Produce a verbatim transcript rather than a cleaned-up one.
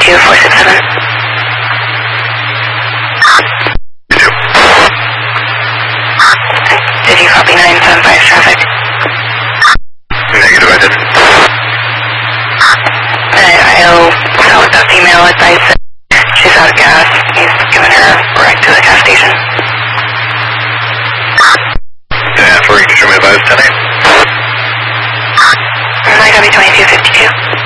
two four six seven. Did you copy nine seven five traffic? Negative, I did. I O saw the female advice that she's out of gas. He's given her a ride to the gas station.